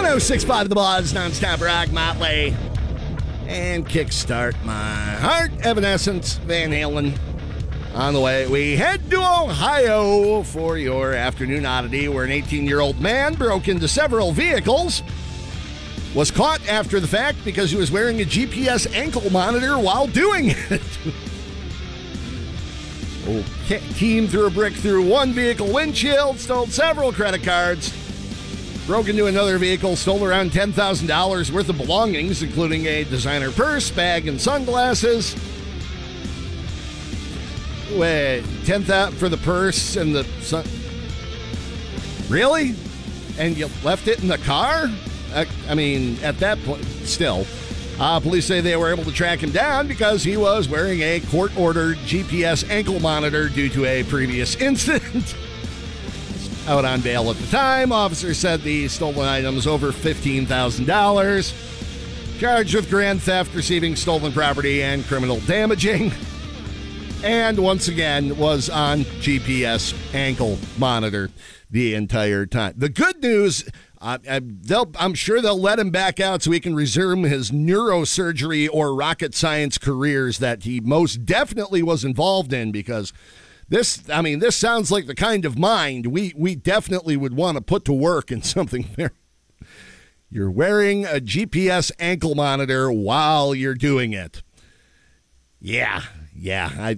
1065 The Buzz, non-stop rock, Motley, and Kickstart My Heart, Evanescence, Van Halen. On the way, we head to Ohio for your afternoon oddity, where an 18-year-old man broke into several vehicles, was caught after the fact because he was wearing a GPS ankle monitor while doing it. Team threw a brick through one vehicle windshield, stole several credit cards, broke into another vehicle, stole around $10,000 worth of belongings, including a designer purse, bag, and sunglasses. Wait, $10,000 for the purse and the Really? And you left it in the car? I mean, at that point, still. Police say they were able to track him down because he was wearing a court-ordered GPS ankle monitor due to a previous incident. Out on bail at the time, officers said the stolen item was over $15,000. Charged with grand theft, receiving stolen property, and criminal damaging. And once again, was on GPS ankle monitor the entire time. The good news, I'm sure they'll let him back out so he can resume his neurosurgery or rocket science careers that he most definitely was involved in, because this sounds like the kind of mind we definitely would want to put to work in something there. You're wearing a GPS ankle monitor while you're doing it. Yeah. I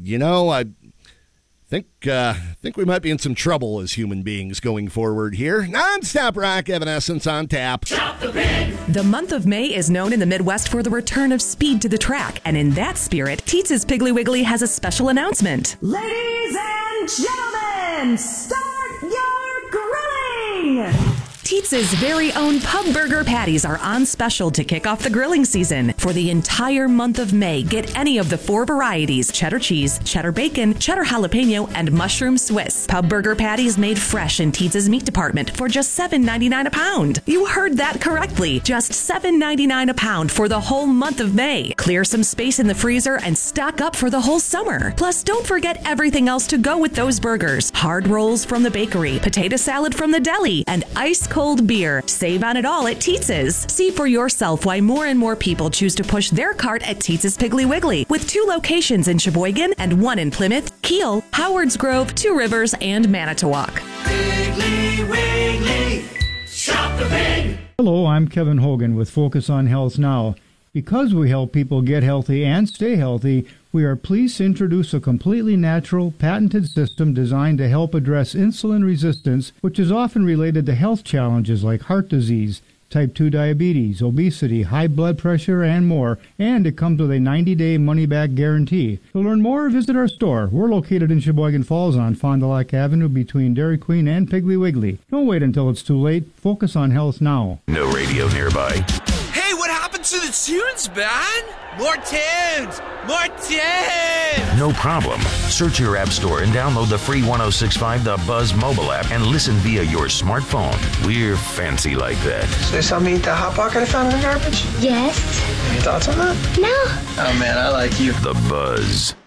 think we might be in some trouble as human beings going forward here. Non-stop rock, Evanescence on tap. Chop the pig! The month of May is known in the Midwest for the return of speed to the track, and in that spirit, Teetz's Piggly Wiggly has a special announcement. Ladies and gentlemen, start your grilling! Teetz's very own pub burger patties are on special to kick off the grilling season. For the entire month of May, get any of the 4 varieties: cheddar cheese, cheddar bacon, cheddar jalapeno, and mushroom Swiss. Pub burger patties made fresh in Teetz's meat department for just $7.99 a pound. You heard that correctly. Just $7.99 a pound for the whole month of May. Clear some space in the freezer and stock up for the whole summer. Plus, don't forget everything else to go with those burgers. Hard rolls from the bakery, potato salad from the deli, and ice cold beer. Save on it all at Teetz's. See for yourself why more and more people choose to push their cart at Teetz's Piggly Wiggly, with 2 locations in Sheboygan and 1 in Plymouth, Kiel, Howards Grove, 2 Rivers, and Manitowoc. Piggly Wiggly, chop the pig! Hello, I'm Kevin Hogan with Focus on Health Now. Because we help people get healthy and stay healthy, we are pleased to introduce a completely natural, patented system designed to help address insulin resistance, which is often related to health challenges like heart disease, type 2 diabetes, obesity, high blood pressure, and more. And it comes with a 90-day money-back guarantee. To learn more, visit our store. We're located in Sheboygan Falls on Fond du Lac Avenue between Dairy Queen and Piggly Wiggly. Don't wait until it's too late. Focus on health now. No radio nearby. Hey, what happened to the tunes, man? More tunes! More tunes! No problem. Search your app store and download the free 1065 The Buzz mobile app and listen via your smartphone. We're fancy like that. So they saw me eat that Hot Pocket I found in the garbage? Yes. Any thoughts on that? No. Oh, man, I like you. The Buzz.